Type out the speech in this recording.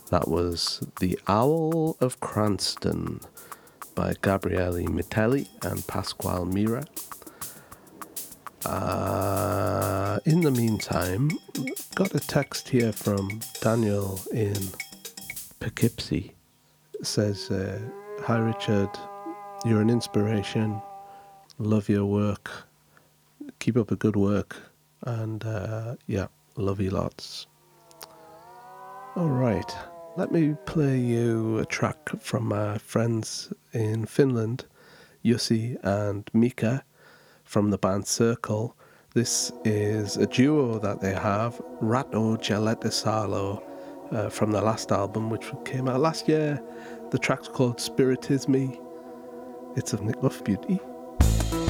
That was The Owl of Cranston by Gabriele Mitelli and Pasquale Mira. In the meantime, got a text here from Daniel in Poughkeepsie. It says, "Hi Richard, you're an inspiration. Love your work. Keep up the good work. And yeah, love you lots." All right, let me play you a track from my friends in Finland, Jussi and Mika, from the band Circle. This is a duo that they have, Ratto Jaletta from the last album, which came out last year. The track's called Spiritismi. It's of Nick Love Beauty.